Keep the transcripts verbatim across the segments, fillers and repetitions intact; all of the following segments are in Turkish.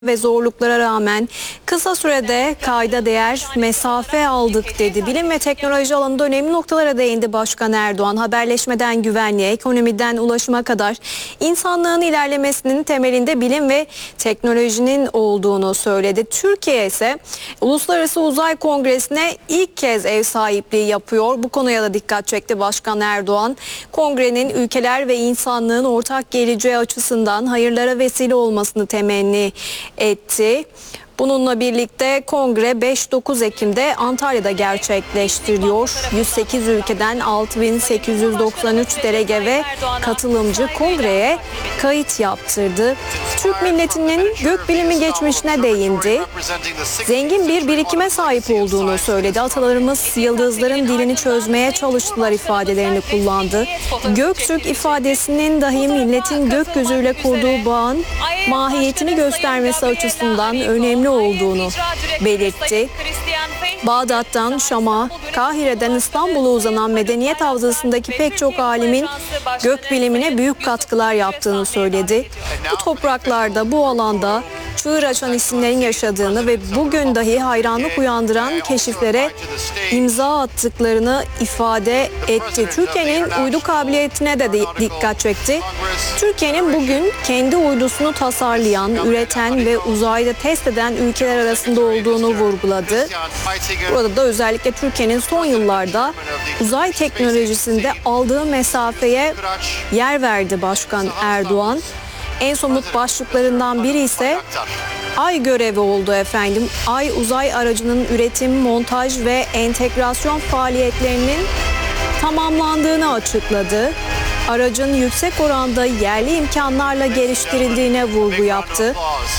ve zorluklara rağmen kısa sürede kayda değer mesafe aldık dedi. Bilim ve teknoloji alanında önemli noktalara değindi Başkan Erdoğan. Haberleşmeden güvenliğe, ekonomiden ulaşıma kadar insanlığın ilerlemesinin temelinde bilim ve teknolojinin olduğunu söyledi. Türkiye ise Uluslararası Uzay Kongresi'ne ilk kez ev sahipliği yapıyor. Bu konuya da dikkat çekti Başkan Erdoğan. Kongrenin ülkeler ve insanlığın ortak geleceği açısından hayırlara vesile olmasını temenni etti. Bununla birlikte kongre beş dokuz Ekim'de Antalya'da gerçekleştiriliyor. yüz sekiz ülkeden altı bin sekiz yüz doksan üç delege ve katılımcı kongreye kayıt yaptırdı. Türk milletinin gökbilimi geçmişine değindi. Zengin bir birikime sahip olduğunu söyledi. Atalarımız yıldızların dilini çözmeye çalıştılar ifadelerini kullandı. Göktürk ifadesinin dahi milletin gökyüzüyle kurduğu bağın mahiyetini göstermesi açısından önemli olduğunu belirtti. Bağdat'tan Şam'a, Kahire'den İstanbul'a uzanan medeniyet havzasındaki pek çok alimin gökbilimine büyük katkılar yaptığını söyledi. Bu topraklarda, bu alanda çığır açan isimlerin yaşadığını ve bugün dahi hayranlık uyandıran keşiflere imza attıklarını ifade etti. Türkiye'nin uydu kabiliyetine de dikkat çekti. Türkiye'nin bugün kendi uydusunu tasarlayan, üreten ve uzayda test eden ülkeler arasında olduğunu vurguladı. Burada da özellikle Türkiye'nin son yıllarda uzay teknolojisinde aldığı mesafeye yer verdi Başkan Erdoğan. En somut başlıklarından biri ise Ay görevi oldu efendim. Ay uzay aracının üretim, montaj ve entegrasyon faaliyetlerinin tamamlandığını açıkladı. Aracın yüksek oranda yerli imkanlarla geliştirildiğine vurgu yaptı.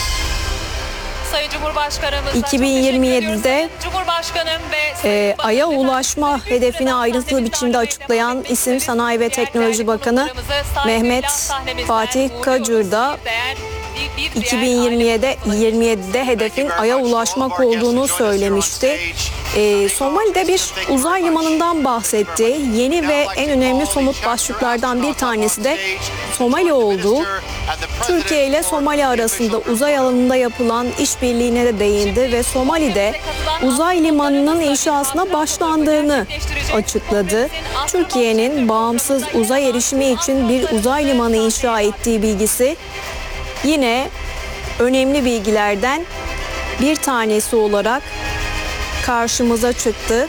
Sayın Cumhurbaşkanımız iki bin yirmi yedide e, Ay'a ulaşma hedefini ayrıntılı biçimde açıklayan isim Sanayi ve Teknoloji Bakanı Mehmet Fatih Kacır da iki bin yirmi yedide hedefin Ay'a ulaşmak olduğunu söylemişti. Ee, Somali'de bir uzay limanından bahsetti. Yeni ve en önemli somut başlıklardan bir tanesi de Somali oldu. Türkiye ile Somali arasında uzay alanında yapılan işbirliğine de değindi ve Somali'de uzay limanının inşasına başlandığını açıkladı. Türkiye'nin bağımsız uzay erişimi için bir uzay limanı inşa ettiği bilgisi yine önemli bilgilerden bir tanesi olarak karşımıza çıktı.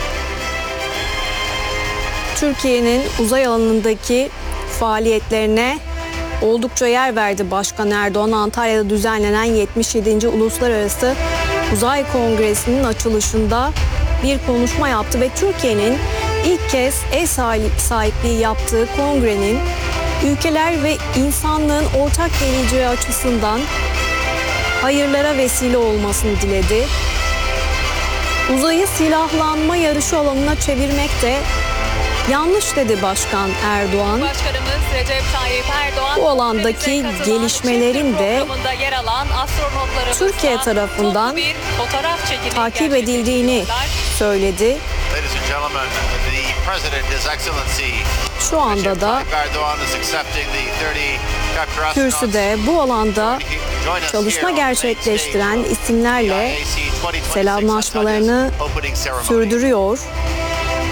Türkiye'nin uzay alanındaki faaliyetlerine oldukça yer verdi Başkan Erdoğan. Antalya'da düzenlenen yetmiş yedinci Uluslararası Uzay Kongresi'nin açılışında bir konuşma yaptı ve Türkiye'nin ilk kez ev sahipliği yaptığı kongrenin ülkeler ve insanlığın ortak geleceği açısından hayırlara vesile olmasını diledi. Uzayı silahlanma yarışı alanına çevirmek de yanlış dedi Başkan Erdoğan. Başkanımız Recep Tayyip Erdoğan bu alandaki gelişmelerin de Türkiye tarafından takip edildiğini söyledi. Şu anda da kürsüde bu alanda çalışma gerçekleştiren isimlerle selamlaşmalarını sürdürüyor.